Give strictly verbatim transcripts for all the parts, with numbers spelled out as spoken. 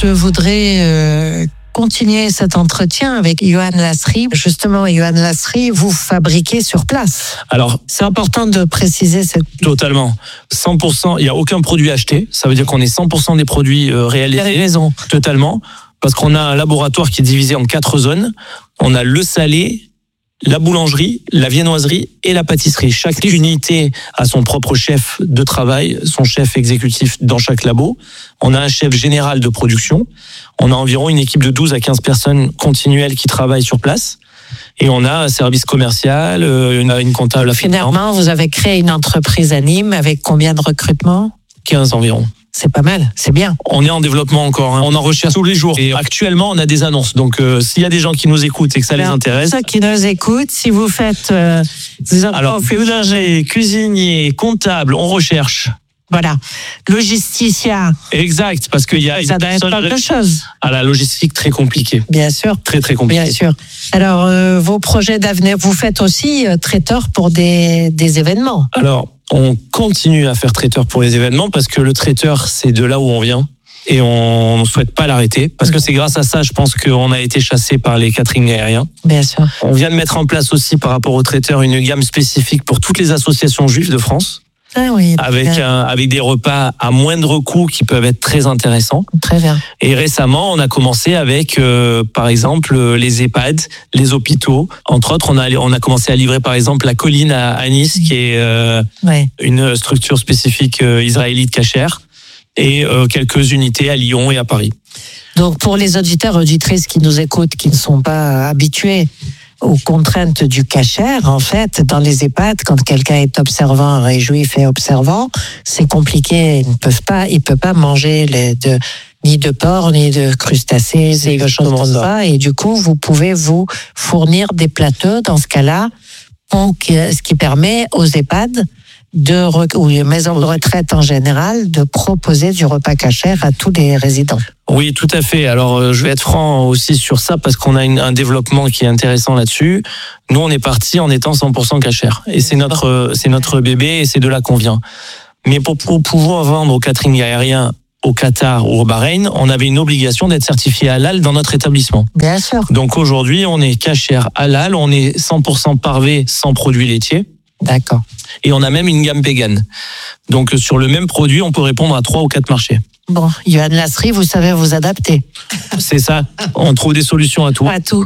Je voudrais euh, continuer cet entretien avec Yohann Lasry. Justement, Yohann Lasry, vous fabriquez sur place. Alors, c'est important de préciser cette... Totalement. cent pour cent, il n'y a aucun produit acheté. Ça veut dire qu'on est cent pour cent des produits euh, réalisés. Vous avez raison. Totalement. Parce qu'on a un laboratoire qui est divisé en quatre zones. On a le salé, la boulangerie, la viennoiserie et la pâtisserie. Chaque unité a son propre chef de travail, son chef exécutif dans chaque labo. On a un chef général de production. On a environ une équipe de douze à quinze personnes continuelles qui travaillent sur place. Et on a un service commercial, une, une comptable. Finalement, vous avez créé une entreprise à Nîmes avec combien de recrutements ? quinze environ. C'est pas mal, c'est bien. On est en développement encore, hein. On en recherche tous les jours. Et actuellement, on a des annonces. Donc, euh, s'il y a des gens qui nous écoutent et que ça Alors, les intéresse... Ceux qui nous écoutent, si vous faites... Euh, vous Alors, boulanger, cuisinier, comptable, on recherche. Voilà, logisticien. Exact, parce qu'il y a... Ça doit être quelque chose. À la logistique, très compliquée. Bien sûr. Très, très compliqué. Bien sûr. Alors, euh, vos projets d'avenir, vous faites aussi euh, traiteur pour des, des événements. Alors, on continue à faire traiteur pour les événements parce que le traiteur, c'est de là où on vient. Et on ne souhaite pas l'arrêter. Parce que c'est grâce à ça, je pense qu'on a été chassé par les catering aériens. Bien sûr. On vient de mettre en place aussi, par rapport aux traiteurs, une gamme spécifique pour toutes les associations juives de France. Ah oui, avec, un, avec des repas à moindre coût qui peuvent être très intéressants. Très bien. Et récemment, on a commencé avec, euh, par exemple, les EHPAD, les hôpitaux. Entre autres, on a, on a commencé à livrer, par exemple, la Colline à, à Nice, qui est euh, ouais. une structure spécifique euh, israélite cachère, et euh, quelques unités à Lyon et à Paris. Donc, pour les auditeurs et auditrices qui nous écoutent, qui ne sont pas habitués aux contraintes du cachère, en fait, dans les EHPAD, quand quelqu'un est observant, est juif et observant, c'est compliqué. Ils ne peuvent pas, ils peuvent pas manger les de, ni de porc, ni de crustacés, des choses comme ça. Et du coup, vous pouvez vous fournir des plateaux dans ce cas-là, donc, ce qui permet aux EHPAD de, ou les maisons de retraite en général, de proposer du repas cachère à tous les résidents. Oui, tout à fait. Alors, je vais être franc aussi sur ça parce qu'on a une, un développement qui est intéressant là-dessus. Nous, on est parti en étant cent pour cent cachère. Et c'est notre, c'est notre bébé et c'est de là qu'on vient. Mais pour, pour pouvoir vendre au catering aérien au Qatar ou au Bahreïn, on avait une obligation d'être certifié halal dans notre établissement. Bien sûr. Donc aujourd'hui, on est cachère halal, on est cent pour cent parvé sans produits laitiers. D'accord. Et on a même une gamme vegan. Donc sur le même produit, on peut répondre à trois ou quatre marchés. Bon, Yohann Lasry, vous savez vous adapter. C'est ça, on trouve des solutions à tout. À tout.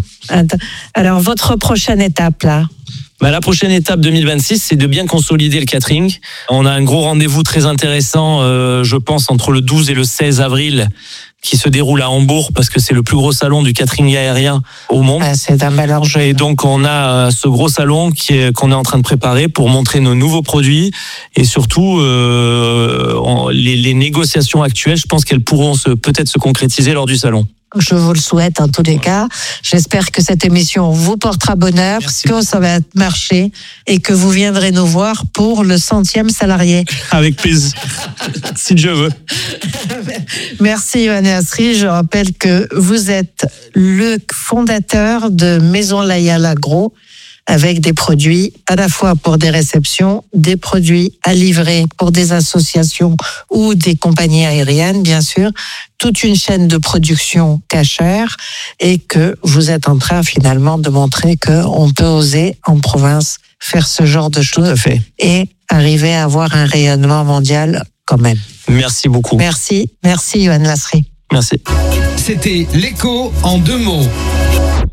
Alors votre prochaine étape là? Bah, la prochaine étape deux mille vingt-six, c'est de bien consolider le catering. On a un gros rendez-vous très intéressant, euh, je pense, entre le douze et le seize avril, qui se déroule à Hambourg, parce que c'est le plus gros salon du catering aérien au monde. Ah, c'est un bel enjeu. Et donc, on a ce gros salon qui est, qu'on est en train de préparer pour montrer nos nouveaux produits. Et surtout, euh, on, les, les négociations actuelles, je pense qu'elles pourront se, peut-être se concrétiser lors du salon. Je vous le souhaite en tous les cas. J'espère que cette émission vous portera bonheur, Merci. Que ça va marcher et que vous viendrez nous voir pour le centième salarié. Avec plaisir, si Dieu veut. Merci Yohann Lasry. Je rappelle que vous êtes le fondateur de Maison Layal Agro, avec des produits à la fois pour des réceptions, des produits à livrer pour des associations ou des compagnies aériennes, bien sûr, toute une chaîne de production cachère, et que vous êtes en train finalement de montrer qu'on peut oser en province faire ce genre de choses et arriver à avoir un rayonnement mondial quand même. Merci beaucoup. Merci, merci Yohann Lasry. Merci. C'était l'écho en deux mots.